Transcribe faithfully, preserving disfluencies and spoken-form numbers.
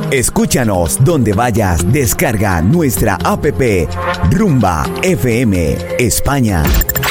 Escúchanos donde vayas, descarga nuestra app Rumba F M España.